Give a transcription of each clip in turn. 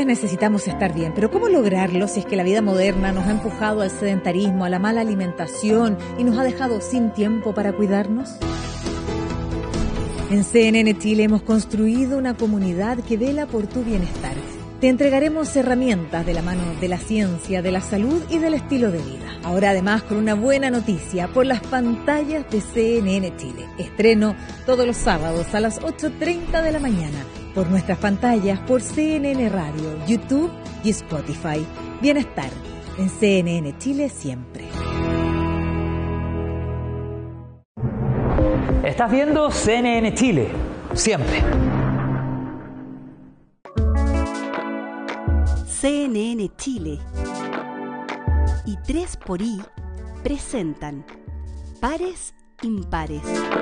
necesitamos estar bien, pero ¿cómo lograrlo si es que la vida moderna nos ha empujado al sedentarismo, a la mala alimentación y nos ha dejado sin tiempo para cuidarnos? En CNN Chile hemos construido una comunidad que vela por tu bienestar. Te entregaremos herramientas de la mano de la ciencia, de la salud y del estilo de vida. Ahora además con una buena noticia por las pantallas de CNN Chile. Estreno todos los sábados a las 8:30 de la mañana. Por nuestras pantallas, por CNN Radio, YouTube y Spotify. Bienestar en CNN Chile siempre. Estás viendo CNN Chile, siempre. CNN Chile y 3xI presentan Pares Impares.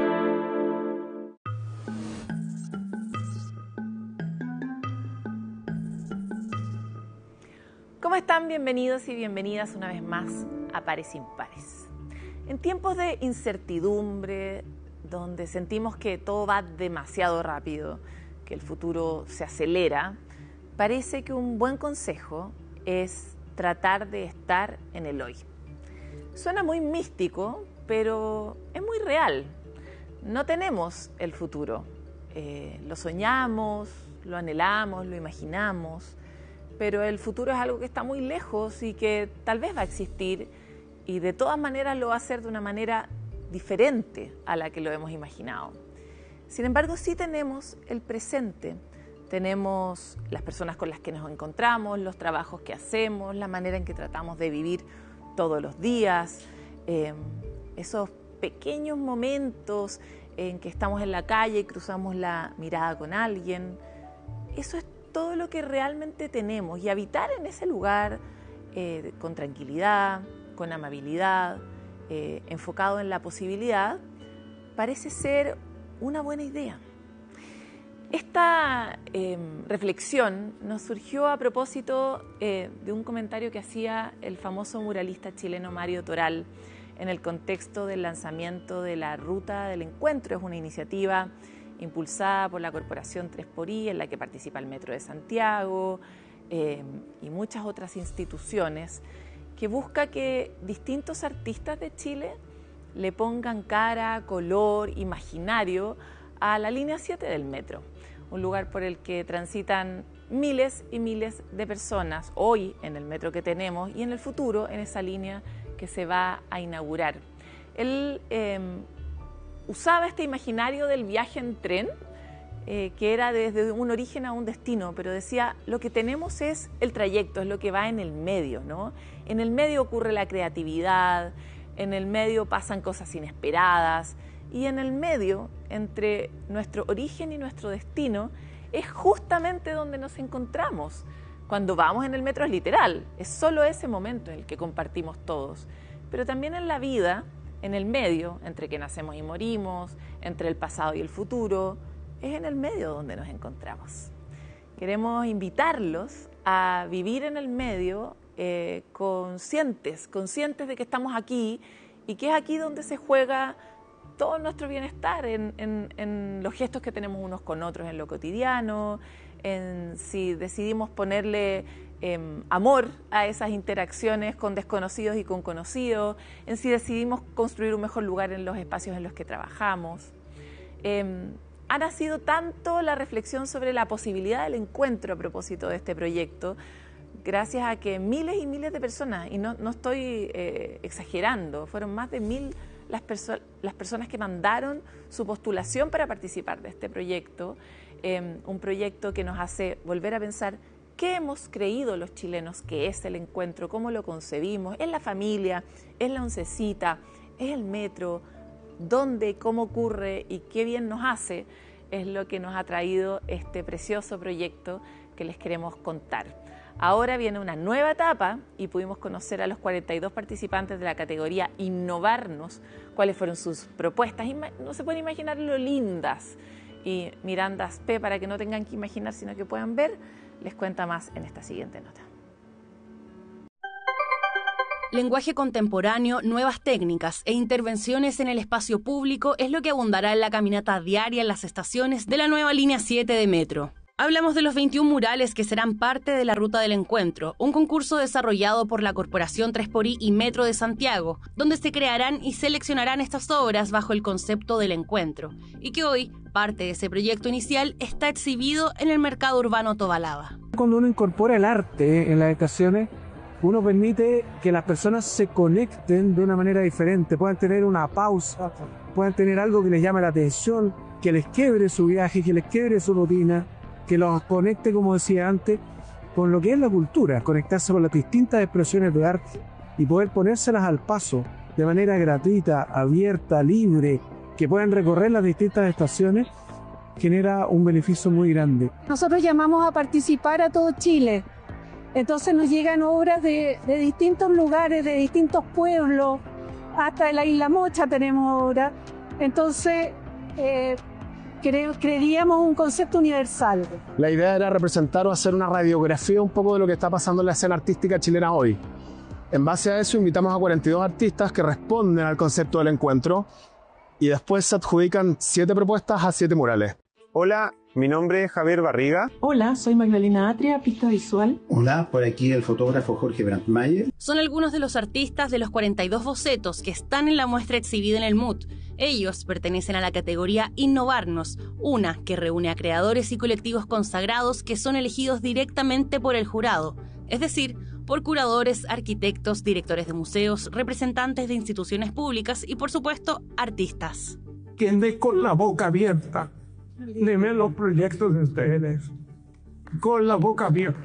¿Cómo están? Bienvenidos y bienvenidas una vez más a Pares Impares. En tiempos de incertidumbre, donde sentimos que todo va demasiado rápido, que el futuro se acelera, parece que un buen consejo es tratar de estar en el hoy. Suena muy místico, pero es muy real. No tenemos el futuro. Lo soñamos, lo anhelamos, lo imaginamos, pero el futuro es algo que está muy lejos y que tal vez va a existir y de todas maneras lo va a hacer de una manera diferente a la que lo hemos imaginado. Sin embargo, sí tenemos el presente. Tenemos las personas con las que nos encontramos, los trabajos que hacemos, la manera en que tratamos de vivir todos los días, esos pequeños momentos en que estamos en la calle y cruzamos la mirada con alguien. Eso es todo lo que realmente tenemos, y habitar en ese lugar con tranquilidad, con amabilidad, enfocado en la posibilidad, parece ser una buena idea. Esta reflexión nos surgió a propósito de un comentario que hacía el famoso muralista chileno Mario Toral en el contexto del lanzamiento de la Ruta del Encuentro. Es una iniciativa impulsada por la Corporación 3xI, en la que participa el Metro de Santiago y muchas otras instituciones, que busca que distintos artistas de Chile le pongan cara, color, imaginario a la línea 7 del metro, un lugar por el que transitan miles y miles de personas hoy en el metro que tenemos y en el futuro en esa línea que se va a inaugurar. Él usaba este imaginario del viaje en tren, que era desde un origen a un destino, pero decía, lo que tenemos es el trayecto, es lo que va en el medio, ¿no? En el medio ocurre la creatividad, en el medio pasan cosas inesperadas, y en el medio, entre nuestro origen y nuestro destino, es justamente donde nos encontramos. Cuando vamos en el metro es literal, es solo ese momento en el que compartimos todos. Pero también en la vida, en el medio, entre que nacemos y morimos, entre el pasado y el futuro, es en el medio donde nos encontramos. Queremos invitarlos a vivir en el medio conscientes de que estamos aquí y que es aquí donde se juega todo nuestro bienestar, en los gestos que tenemos unos con otros en lo cotidiano, en si decidimos ponerle amor a esas interacciones con desconocidos y con conocidos, en si decidimos construir un mejor lugar en los espacios en los que trabajamos. Ha nacido tanto la reflexión sobre la posibilidad del encuentro a propósito de este proyecto, gracias a que miles y miles de personas, y no estoy exagerando, fueron más de 1000 las personas que mandaron su postulación para participar de este proyecto, un proyecto que nos hace volver a pensar qué hemos creído los chilenos que es el encuentro, cómo lo concebimos, es la familia, es la oncecita, es el metro, dónde, cómo ocurre y qué bien nos hace, es lo que nos ha traído este precioso proyecto que les queremos contar. Ahora viene una nueva etapa y pudimos conocer a los 42 participantes de la categoría Innovarnos, cuáles fueron sus propuestas. No se pueden imaginar lo lindas. Y Miranda Aspe, para que no tengan que imaginar, sino que puedan ver, les cuenta más en esta siguiente nota. Lenguaje contemporáneo, nuevas técnicas e intervenciones en el espacio público es lo que abundará en la caminata diaria en las estaciones de la nueva línea 7 de metro. Hablamos de los 21 murales que serán parte de la Ruta del Encuentro, un concurso desarrollado por la Corporación 3xI y Metro de Santiago, donde se crearán y seleccionarán estas obras bajo el concepto del encuentro, y que hoy, parte de ese proyecto inicial, está exhibido en el mercado urbano Tobalaba. Cuando uno incorpora el arte en las estaciones, uno permite que las personas se conecten de una manera diferente, puedan tener una pausa, puedan tener algo que les llame la atención, que les quiebre su viaje, que les quiebre su rutina, que los conecte, como decía antes, con lo que es la cultura, conectarse con las distintas expresiones de arte y poder ponérselas al paso de manera gratuita, abierta, libre, que puedan recorrer las distintas estaciones, genera un beneficio muy grande. Nosotros llamamos a participar a todo Chile, entonces nos llegan obras de distintos lugares, de distintos pueblos, hasta la Isla Mocha tenemos obras, entonces creíamos un concepto universal. La idea era representar o hacer una radiografía un poco de lo que está pasando en la escena artística chilena hoy. En base a eso invitamos a 42 artistas que responden al concepto del encuentro y después se adjudican 7 propuestas a 7 murales. Hola, mi nombre es Javier Barriga. Hola, soy Magdalena Atria, pista visual. Hola, por aquí el fotógrafo Jorge Brandmeier. Son algunos de los artistas de los 42 bocetos que están en la muestra exhibida en el MUT. Ellos pertenecen a la categoría Innovarnos, una que reúne a creadores y colectivos consagrados que son elegidos directamente por el jurado, es decir, por curadores, arquitectos, directores de museos, representantes de instituciones públicas y, por supuesto, artistas. Quedé con la boca abierta. Deme los proyectos de ustedes. Con la boca abierta.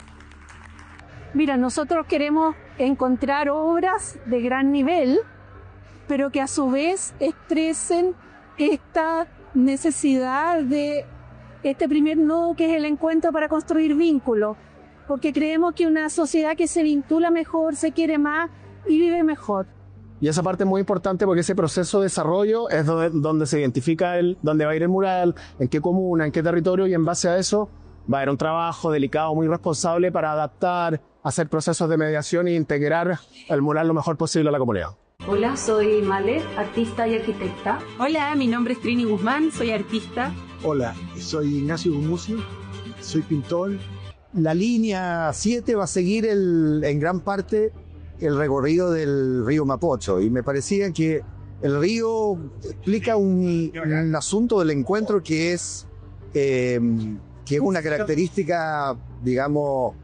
Mira, nosotros queremos encontrar obras de gran nivel, pero que a su vez expresen esta necesidad de este primer nodo que es el encuentro para construir vínculos, porque creemos que una sociedad que se vincula mejor, se quiere más y vive mejor. Y esa parte es muy importante porque ese proceso de desarrollo es donde se identifica dónde va a ir el mural, en qué comuna, en qué territorio, y en base a eso va a haber un trabajo delicado, muy responsable para adaptar, hacer procesos de mediación e integrar el mural lo mejor posible a la comunidad. Hola, soy Male, artista y arquitecta. Hola, mi nombre es Trini Guzmán, soy artista. Hola, soy Ignacio Gumucio, soy pintor. La línea 7 va a seguir en gran parte el recorrido del río Mapocho y me parecía que el río explica un asunto del encuentro que es una característica, digamos,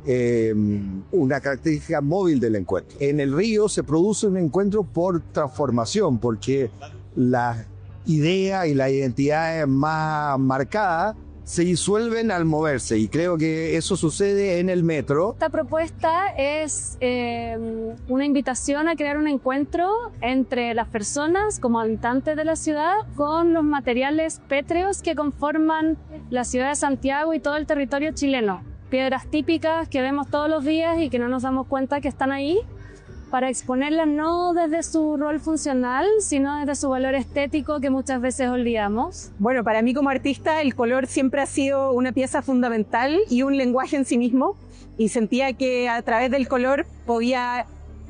una característica móvil del encuentro. En el río se produce un encuentro por transformación, porque la idea y la identidad más marcada se disuelven al moverse, y creo que eso sucede en el metro. Esta propuesta es una invitación a crear un encuentro entre las personas como habitantes de la ciudad con los materiales pétreos que conforman la ciudad de Santiago y todo el territorio chileno. Piedras típicas que vemos todos los días y que no nos damos cuenta que están ahí, para exponerlas no desde su rol funcional, sino desde su valor estético que muchas veces olvidamos. Bueno, para mí como artista el color siempre ha sido una pieza fundamental y un lenguaje en sí mismo, y sentía que a través del color podía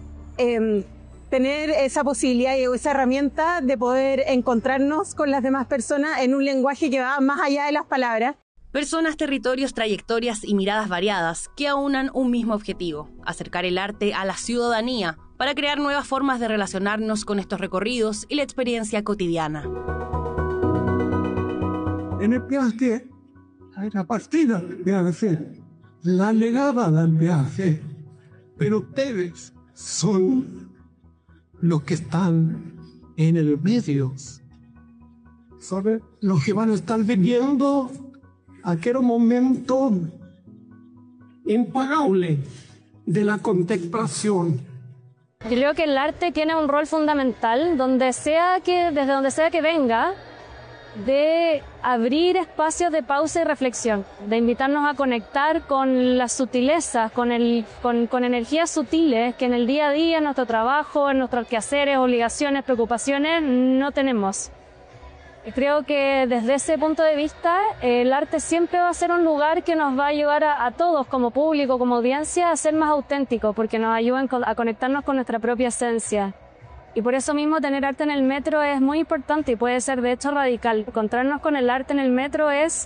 tener esa posibilidad y esa herramienta de poder encontrarnos con las demás personas en un lenguaje que va más allá de las palabras. Personas, territorios, trayectorias y miradas variadas que aunan un mismo objetivo: acercar el arte a la ciudadanía para crear nuevas formas de relacionarnos con estos recorridos y la experiencia cotidiana. En el viaje hay la partida del viaje, la llegada del viaje, pero ustedes son los que están en el medio, ¿saben? Los que van a estar viviendo aquel momento impagable de la contemplación. Yo creo que el arte tiene un rol fundamental desde donde sea que venga, de abrir espacios de pausa y reflexión, de invitarnos a conectar con las sutilezas, con energías sutiles que en el día a día, en nuestro trabajo, en nuestros quehaceres, obligaciones, preocupaciones, no tenemos. Creo que desde ese punto de vista el arte siempre va a ser un lugar que nos va a ayudar a todos como público, como audiencia, a ser más auténticos, porque nos ayudan a conectarnos con nuestra propia esencia. Y por eso mismo tener arte en el metro es muy importante y puede ser de hecho radical. Encontrarnos con el arte en el metro es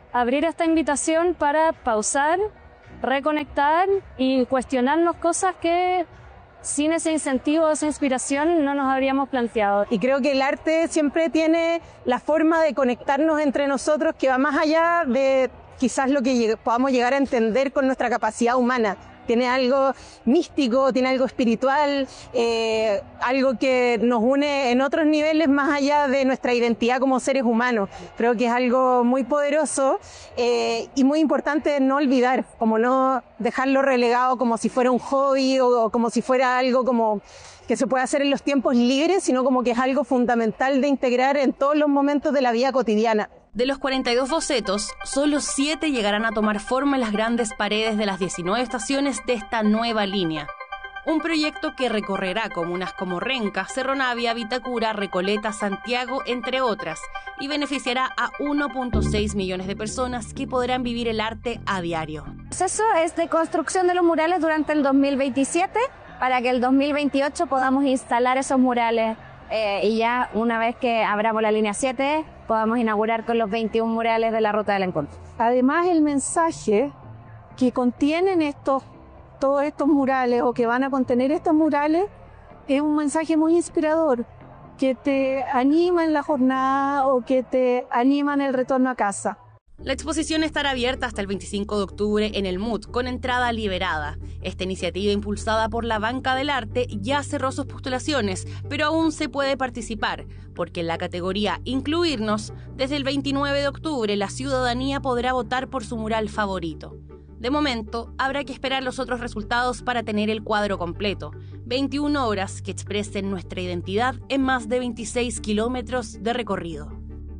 abrir esta invitación para pausar, reconectar y cuestionarnos cosas que sin ese incentivo, esa inspiración, no nos habríamos planteado. Y creo que el arte siempre tiene la forma de conectarnos entre nosotros que va más allá de quizás lo que podamos llegar a entender con nuestra capacidad humana. Tiene algo místico, tiene algo espiritual, algo que nos une en otros niveles más allá de nuestra identidad como seres humanos. Creo que es algo muy poderoso y muy importante no olvidar, como no dejarlo relegado como si fuera un hobby o como si fuera algo como que se puede hacer en los tiempos libres, sino como que es algo fundamental de integrar en todos los momentos de la vida cotidiana. De los 42 bocetos, solo 7 llegarán a tomar forma en las grandes paredes de las 19 estaciones de esta nueva línea. Un proyecto que recorrerá comunas como Renca, Cerro Navia, Vitacura, Recoleta, Santiago, entre otras, y beneficiará a 1.6 millones de personas que podrán vivir el arte a diario. El proceso es de construcción de los murales durante el 2027, para que el 2028 podamos instalar esos murales y ya una vez que abramos la línea 7 podamos inaugurar con los 21 murales de la Ruta del Encuentro. Además, el mensaje que contienen todos estos murales o que van a contener estos murales es un mensaje muy inspirador que te anima en la jornada o que te anima en el retorno a casa. La exposición estará abierta hasta el 25 de octubre en el MUT, con entrada liberada. Esta iniciativa, impulsada por la Banca del Arte, ya cerró sus postulaciones, pero aún se puede participar, porque en la categoría Incluirnos, desde el 29 de octubre la ciudadanía podrá votar por su mural favorito. De momento, habrá que esperar los otros resultados para tener el cuadro completo. 21 horas que expresen nuestra identidad en más de 26 kilómetros de recorrido.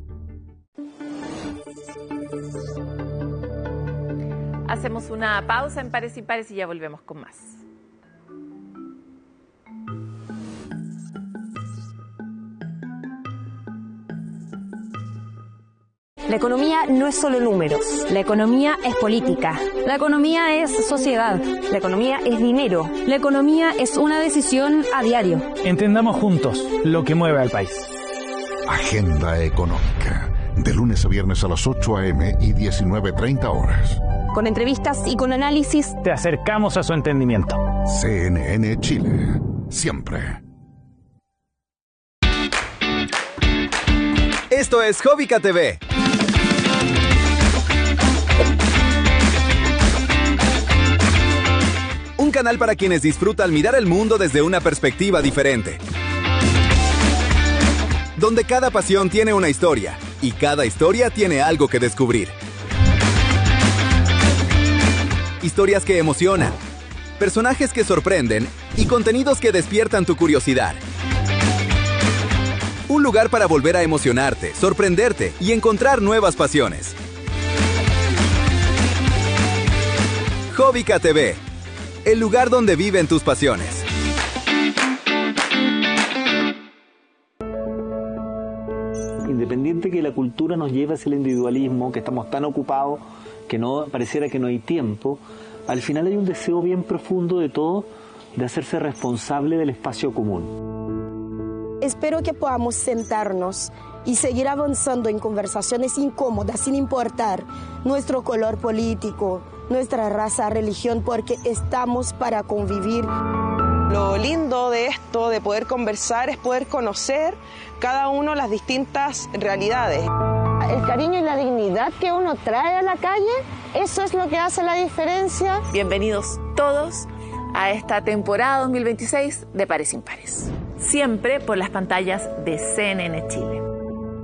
Hacemos una pausa en Pares y Impares y ya volvemos con más. La economía no es solo números. La economía es política. La economía es sociedad. La economía es dinero. La economía es una decisión a diario. Entendamos juntos lo que mueve al país. Agenda Económica. De lunes a viernes a las 8 a.m. y 19:30 horas. Con entrevistas y con análisis. Te acercamos a su entendimiento. CNN Chile. Siempre. Esto es Hobbyca TV. Un canal para quienes disfrutan mirar el mundo desde una perspectiva diferente. Donde cada pasión tiene una historia y cada historia tiene algo que descubrir. Historias que emocionan, personajes que sorprenden y contenidos que despiertan tu curiosidad. Un lugar para volver a emocionarte, sorprenderte y encontrar nuevas pasiones. Hobbyca TV, el lugar donde viven tus pasiones. Independiente que la cultura nos lleve hacia el individualismo, que estamos tan ocupados que no pareciera que no hay tiempo, al final hay un deseo bien profundo de todos de hacerse responsable del espacio común. Espero que podamos sentarnos y seguir avanzando en conversaciones incómodas sin importar nuestro color político, nuestra raza, religión, porque estamos para convivir. Lo lindo de esto, de poder conversar, es poder conocer cada uno las distintas realidades. El cariño y la dignidad que uno trae a la calle, eso es lo que hace la diferencia. Bienvenidos todos a esta temporada 2026 de Pares Impares. Siempre por las pantallas de CNN Chile.